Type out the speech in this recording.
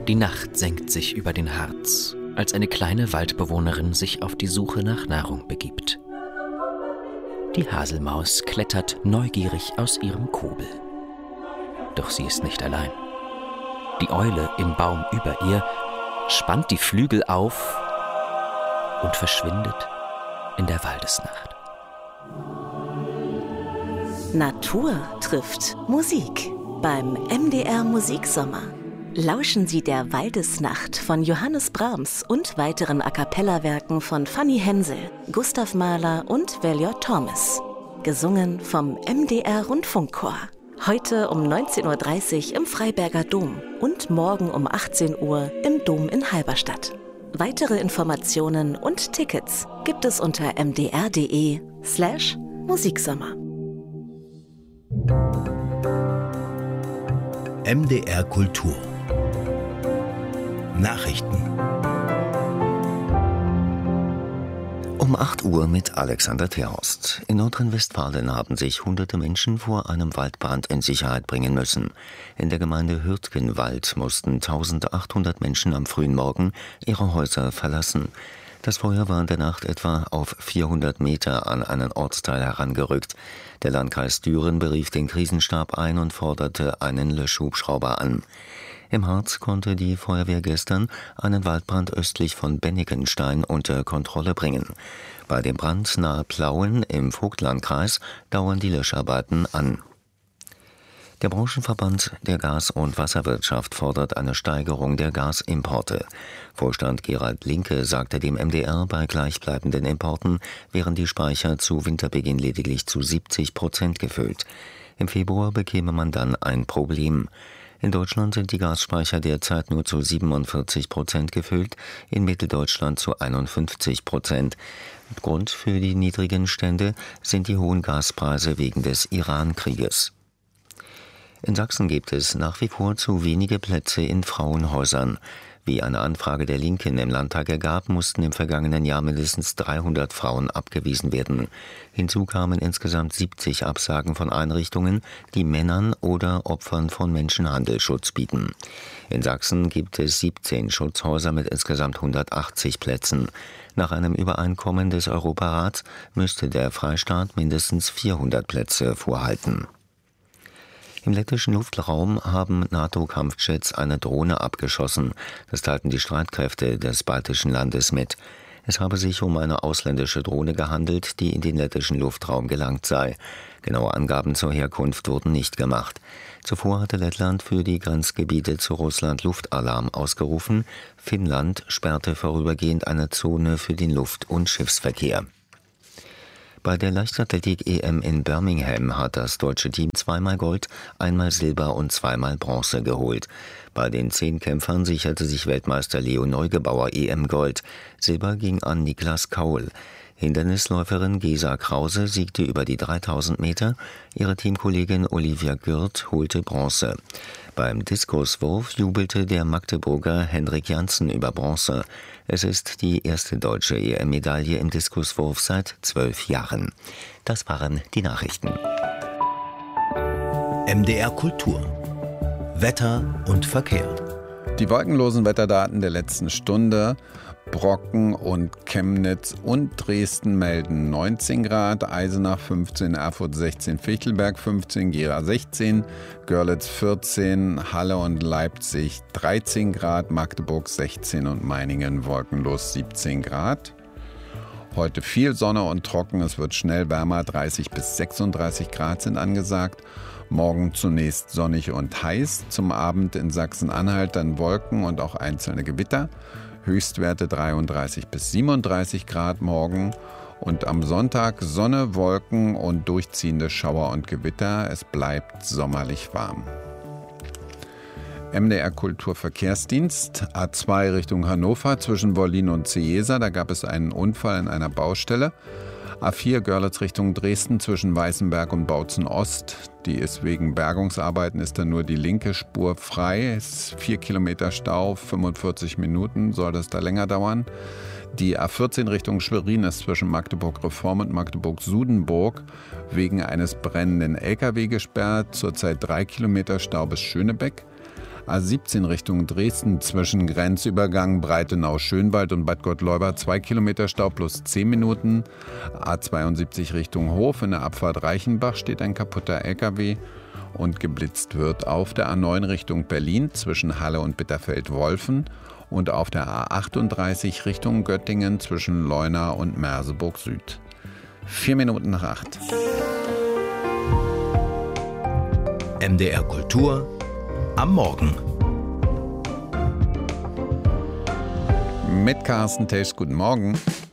Die Nacht senkt sich über den Harz, als eine kleine Waldbewohnerin sich auf die Suche nach Nahrung begibt. Die Haselmaus klettert neugierig aus ihrem Kobel. Doch sie ist nicht allein. Die Eule im Baum über ihr spannt die Flügel auf und verschwindet in der Waldesnacht. Natur trifft Musik beim MDR Musiksommer. Lauschen Sie der Waldesnacht von Johannes Brahms und weiteren A-cappella-Werken von Fanny Hensel, Gustav Mahler und Valiant Thomas. Gesungen vom MDR Rundfunkchor. Heute um 19.30 Uhr im Freiberger Dom und morgen um 18 Uhr im Dom in Halberstadt. Weitere Informationen und Tickets gibt es unter mdr.de/Musiksommer. MDR Kultur Nachrichten. Um 8 Uhr mit Alexander Terhorst. In Nordrhein-Westfalen haben sich hunderte Menschen vor einem Waldbrand in Sicherheit bringen müssen. In der Gemeinde Hürtgenwald mussten 1800 Menschen am frühen Morgen ihre Häuser verlassen. Das Feuer war in der Nacht etwa auf 400 Meter an einen Ortsteil herangerückt. Der Landkreis Düren berief den Krisenstab ein und forderte einen Löschhubschrauber an. Im Harz konnte die Feuerwehr gestern einen Waldbrand östlich von Bennigenstein unter Kontrolle bringen. Bei dem Brand nahe Plauen im Vogtlandkreis dauern die Löscharbeiten an. Der Branchenverband der Gas- und Wasserwirtschaft fordert eine Steigerung der Gasimporte. Vorstand Gerald Linke sagte dem MDR, bei gleichbleibenden Importen wären die Speicher zu Winterbeginn lediglich zu 70% gefüllt. Im Februar bekäme man dann ein Problem. In Deutschland sind die Gasspeicher derzeit nur zu 47% gefüllt, in Mitteldeutschland zu 51%. Grund für die niedrigen Stände sind die hohen Gaspreise wegen des Iran-Krieges. In Sachsen gibt es nach wie vor zu wenige Plätze in Frauenhäusern. Wie eine Anfrage der Linken im Landtag ergab, mussten im vergangenen Jahr mindestens 300 Frauen abgewiesen werden. Hinzu kamen insgesamt 70 Absagen von Einrichtungen, die Männern oder Opfern von Menschenhandel Schutz bieten. In Sachsen gibt es 17 Schutzhäuser mit insgesamt 180 Plätzen. Nach einem Übereinkommen des Europarats müsste der Freistaat mindestens 400 Plätze vorhalten. Im lettischen Luftraum haben NATO-Kampfjets eine Drohne abgeschossen. Das teilten die Streitkräfte des baltischen Landes mit. Es habe sich um eine ausländische Drohne gehandelt, die in den lettischen Luftraum gelangt sei. Genaue Angaben zur Herkunft wurden nicht gemacht. Zuvor hatte Lettland für die Grenzgebiete zu Russland Luftalarm ausgerufen. Finnland sperrte vorübergehend eine Zone für den Luft- und Schiffsverkehr. Bei der Leichtathletik-EM in Birmingham hat das deutsche Team zweimal Gold, einmal Silber und zweimal Bronze geholt. Bei den 10 Kämpfern sicherte sich Weltmeister Leo Neugebauer EM-Gold. Silber ging an Niklas Kaul. Hindernisläuferin Gesa Krause siegte über die 3000 Meter. Ihre Teamkollegin Olivia Gürt holte Bronze. Beim Diskuswurf jubelte der Magdeburger Henrik Janssen über Bronze. Es ist die erste deutsche EM-Medaille im Diskuswurf seit 12 Jahren. Das waren die Nachrichten. MDR Kultur Wetter und Verkehr. Die wolkenlosen Wetterdaten der letzten Stunde. Brocken und Chemnitz und Dresden melden 19 Grad, Eisenach 15, Erfurt 16, Fichtelberg 15, Gera 16, Görlitz 14, Halle und Leipzig 13 Grad, Magdeburg 16 und Meiningen wolkenlos 17 Grad. Heute viel Sonne und trocken, es wird schnell wärmer, 30 bis 36 Grad sind angesagt. Morgen zunächst sonnig und heiß, zum Abend in Sachsen-Anhalt dann Wolken und auch einzelne Gewitter. Höchstwerte 33 bis 37 Grad morgen und am Sonntag Sonne, Wolken und durchziehende Schauer und Gewitter. Es bleibt sommerlich warm. MDR Kulturverkehrsdienst, A2 Richtung Hannover zwischen Wollin und Ciesa, da gab es einen Unfall in einer Baustelle. A4 Görlitz Richtung Dresden zwischen Weißenberg und Bautzen Ost. Die ist wegen Bergungsarbeiten, ist dann nur die linke Spur frei. Es ist 4 Kilometer Stau, 45 Minuten soll das da länger dauern. Die A14 Richtung Schwerin ist zwischen Magdeburg-Reform und Magdeburg-Sudenburg wegen eines brennenden LKW gesperrt. Zurzeit 3 Kilometer Stau bis Schönebeck. A17 Richtung Dresden zwischen Grenzübergang Breitenau-Schönwald und Bad Gottleuba 2 Kilometer Stau plus 10 Minuten. A72 Richtung Hof in der Abfahrt Reichenbach steht ein kaputter LKW und geblitzt wird auf der A9 Richtung Berlin zwischen Halle und Bitterfeld-Wolfen und auf der A38 Richtung Göttingen zwischen Leuna und Merseburg Süd. 4 Minuten nach 8. MDR Kultur am Morgen. Mit Carsten Tesch, guten Morgen.